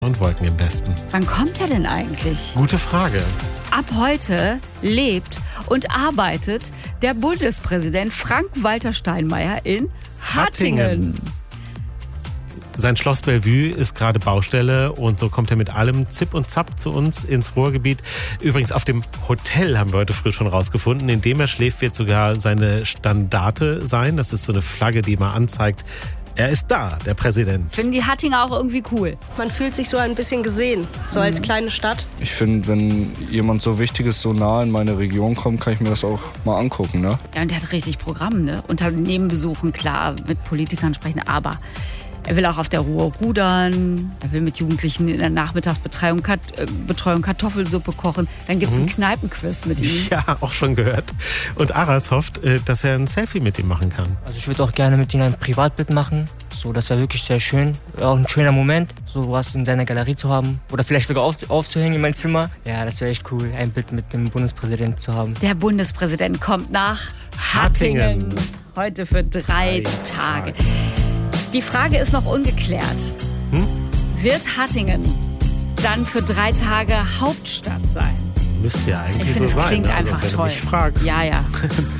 und Wolken im Westen. Wann kommt er denn eigentlich? Gute Frage. Ab heute lebt und arbeitet der Bundespräsident Frank-Walter Steinmeier in Hattingen. Sein Schloss Bellevue ist gerade Baustelle und so kommt er mit allem Zip und Zap zu uns ins Ruhrgebiet. Übrigens auf dem Hotel haben wir heute früh schon rausgefunden, in dem er schläft, wird sogar seine Standarte sein. Das ist so eine Flagge, die mal anzeigt, er ist da, der Präsident. Finden die Hattinger auch irgendwie cool? Man fühlt sich so ein bisschen gesehen, so als kleine Stadt. Ich finde, wenn jemand so Wichtiges so nah in meine Region kommt, kann ich mir das auch mal angucken, ne? Ja, und der hat richtig Programm, ne? Unternehmen besuchen, klar, mit Politikern sprechen, aber er will auch auf der Ruhr rudern, er will mit Jugendlichen in der Nachmittagsbetreuung Kartoffelsuppe kochen. Dann gibt es einen Kneipenquiz mit ihm. Ja, auch schon gehört. Und Aras hofft, dass er ein Selfie mit ihm machen kann. Also ich würde auch gerne mit ihm ein Privatbild machen. So, das wäre wirklich sehr schön. Auch ein schöner Moment, so was in seiner Galerie zu haben. Oder vielleicht sogar aufzuhängen in mein Zimmer. Ja, das wäre echt cool, ein Bild mit dem Bundespräsidenten zu haben. Der Bundespräsident kommt nach Hattingen. Heute für 3 Tage. Die Frage ist noch ungeklärt. Wird Hattingen dann für 3 Tage Hauptstadt sein? Müsste ja eigentlich Ich finde, so das sein. klingt Also, einfach wenn toll. Du mich fragst. Ja.